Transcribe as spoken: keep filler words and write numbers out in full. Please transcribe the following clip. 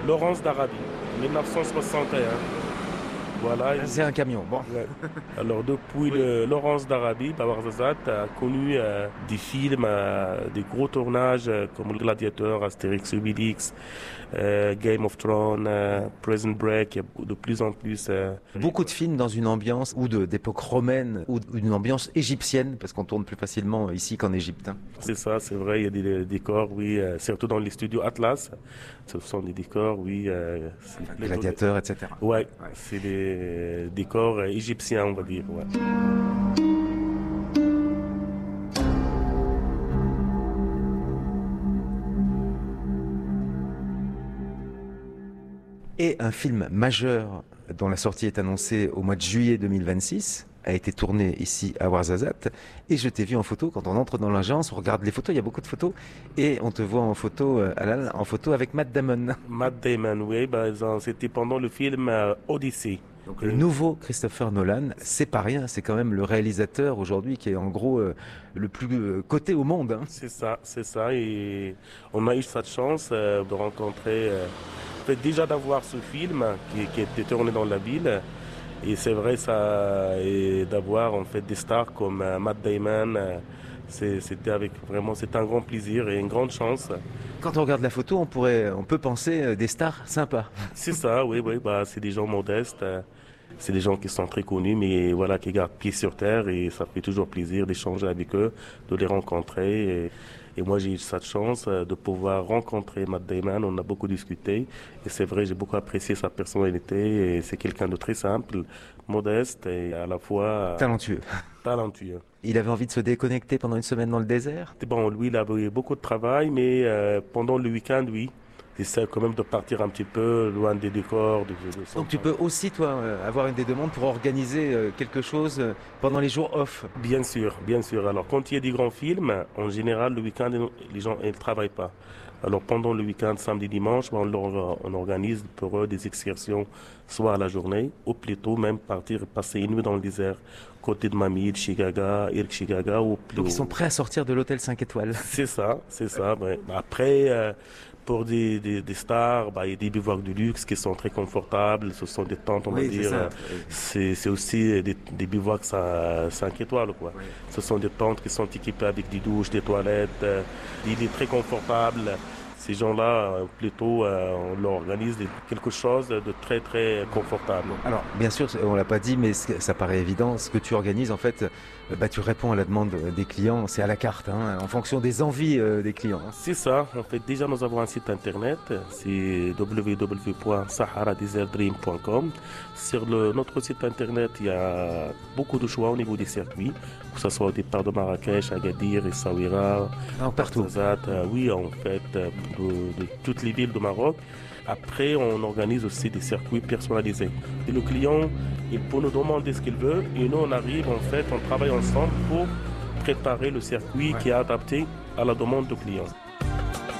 Laurence d'Arabie, dix-neuf cent soixante et un. Voilà. C'est un camion, bon. Ouais. Alors depuis oui. le Laurence d'Arabie, Ouarzazate a connu euh, des films, euh, des gros tournages euh, comme Gladiateur, Astérix, Obélix, euh, Game of Thrones, euh, Prison Break, il y a de plus en plus. Euh... Beaucoup de films dans une ambiance ou de, d'époque romaine ou une ambiance égyptienne, parce qu'on tourne plus facilement ici qu'en Égypte. Hein. C'est ça, c'est vrai, il y a des, des décors, oui, euh, surtout dans les studios Atlas, ce sont des décors, oui. Euh, enfin, gladiateurs, et cetera. Ouais, ouais. C'est des décors égyptiens, on va dire, ouais. Et un film majeur dont la sortie est annoncée au mois de juillet deux mille vingt-six a été tourné ici à Ouarzazate. Et je t'ai vu en photo quand on entre dans l'agence, on regarde les photos, il y a beaucoup de photos, et on te voit en photo, Alan, en photo avec Matt Damon. Matt Damon, oui, bah, c'était pendant le film euh, Odyssey. Donc, le nouveau Christopher Nolan, c'est pas rien, c'est quand même le réalisateur aujourd'hui qui est en gros euh, le plus euh, coté au monde. Hein. C'est ça, c'est ça, et on a eu cette chance euh, de rencontrer, euh, en fait, déjà d'avoir ce film qui, qui était tourné dans la ville, et c'est vrai ça, et d'avoir en fait des stars comme euh, Matt Damon, euh, c'est, c'était avec vraiment, c'est un grand plaisir et une grande chance. Quand on regarde la photo, on pourrait, on peut penser des stars sympas. C'est ça, oui, oui, bah, c'est des gens modestes, euh, c'est des gens qui sont très connus, mais voilà, qui gardent pied sur terre, et ça fait toujours plaisir d'échanger avec eux, de les rencontrer. Et, et moi, j'ai eu cette chance de pouvoir rencontrer Matt Damon. On a beaucoup discuté, et c'est vrai, j'ai beaucoup apprécié sa personnalité. Et c'est quelqu'un de très simple, modeste et à la fois talentueux. Talentueux. Il avait envie de se déconnecter pendant une semaine dans le désert. Bon, lui, il avait beaucoup de travail, mais euh, pendant le week-end, oui. J'essaie quand même de partir un petit peu loin des décors. De, de Donc tu peux aussi, toi, avoir une des demandes pour organiser quelque chose pendant les jours off. Bien sûr, bien sûr. Alors quand il y a des grands films, en général, le week-end, les gens ne travaillent pas. Alors pendant le week-end, samedi, dimanche, on, leur, on organise pour eux des excursions, soit à la journée, ou plutôt même partir passer une nuit dans le désert, côté de Mamid, Chigaga, Irk Chigaga. Ou Donc ils sont prêts à sortir de l'hôtel cinq étoiles. C'est ça, c'est ça. Ouais. Après... Euh, Pour des, des, des stars, bah, il y a des bivouacs de luxe qui sont très confortables. Ce sont des tentes, on oui, va dire. Ça. C'est, c'est aussi des, des bivouacs cinq étoiles, quoi. Oui. Ce sont des tentes qui sont équipées avec des douches, des toilettes, des lits très confortables. Ces gens-là, plutôt, euh, on leur organise quelque chose de très, très confortable. Alors, bien sûr, on l'a pas dit, mais ça paraît évident. Ce que tu organises, en fait, bah, tu réponds à la demande des clients. C'est à la carte, hein, en fonction des envies euh, des clients. C'est ça. En fait, déjà, nous avons un site internet. C'est w w w point sahara desert dream point com. Sur le, notre site internet, il y a beaucoup de choix au niveau des circuits, que ce soit au départ de Marrakech, Agadir, Essaouira, ah, partout. Ouarzazate, euh, oui, en fait, de, de toutes les villes du Maroc. Après, on organise aussi des circuits personnalisés. Et le client, il peut nous demander ce qu'il veut, et nous, on arrive, en fait, on travaille ensemble pour préparer le circuit ouais. qui est adapté à la demande du client.